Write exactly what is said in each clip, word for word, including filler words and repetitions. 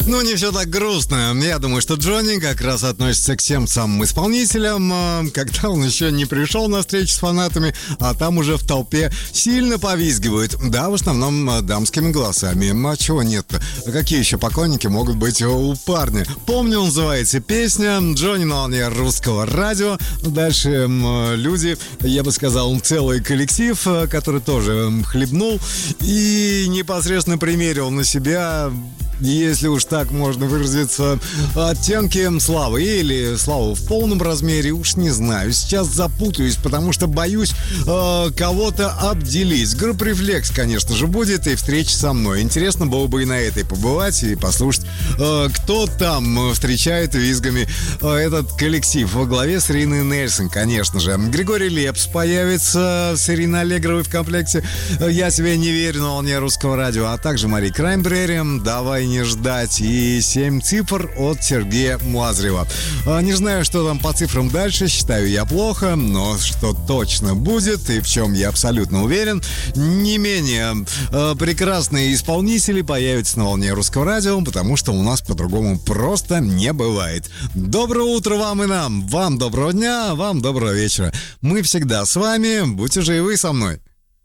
Ну, не все так грустно. Я думаю, что Джонни как раз относится к тем самым исполнителям, когда он еще не пришел на встречу с фанатами, а там уже в толпе сильно повизгивают. Да, в основном дамскими голосами. А чего нет-то? А какие еще поклонники могут быть у парня? «Помню» называется песня. Джонни на волне русского радио. Дальше люди, я бы сказал, целый коллектив, который тоже хлебнул и непосредственно примерил на себя, если уж так можно выразиться, оттенки славы или славу в полном размере, уж не знаю. Сейчас запутаюсь, потому что боюсь э, кого-то обделить. Группа «Рефлекс», конечно же, будет, и встреча со мной. Интересно было бы и на этой побывать и послушать, э, кто там встречает визгами э, этот коллектив во главе с Ириной Нельсон, конечно же. Григорий Лепс появится с Ириной Аллегровой в комплекте «Я тебе не верю» на волне русского радио, а также Мари Краймбрери «Давай не ждать» и семь цифр от Сергея Млазарева. Не знаю, что там по цифрам дальше, считаю я плохо, но что точно будет и в чем я абсолютно уверен, не менее прекрасные исполнители появятся на волне русского радио, потому что у нас по-другому просто не бывает. Доброе утро вам и нам, вам доброго дня, вам доброго вечера. Мы всегда с вами, будьте же и вы со мной.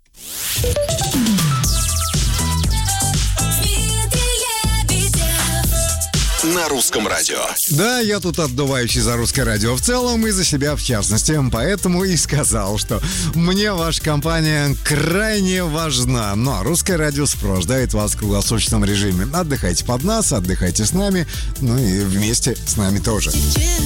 На русском радио. Да, я тут отдувающий за русское радио в целом и за себя в частности. Поэтому и сказал, что мне ваша компания крайне важна. Ну а русское радио сопровождает вас в круглосуточном режиме. Отдыхайте под нас, отдыхайте с нами, ну и вместе с нами тоже.